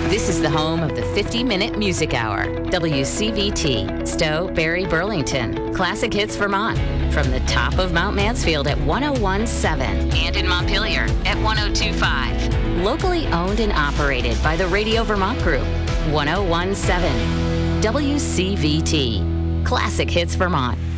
This is the home of the 50-minute music hour. WCVT, Stowe, Barry, Burlington. Classic Hits Vermont. From the top of Mount Mansfield at 101.7 and in Montpelier at 102.5. Locally owned and operated by the Radio Vermont Group. 101.7. WCVT. Classic Hits Vermont.